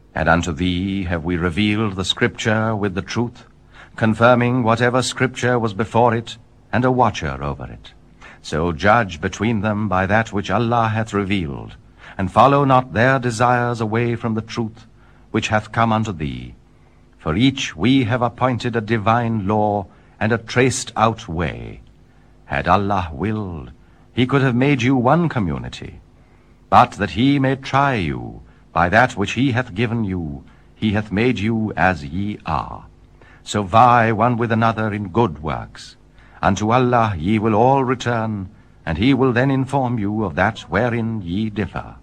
And unto thee have we revealed the Scripture with the truth, confirming whatever Scripture was before it, and a watcher over it. So judge between them by that which Allah hath revealed, and follow not their desires away from the truth which hath come unto thee. For each we have appointed a divine law and a traced out way. Had Allah willed, he could have made you one community. But that he may try you, by that which he hath given you, he hath made you as ye are. So vie one with another in good works. Unto Allah ye will all return, and he will then inform you of that wherein ye differ.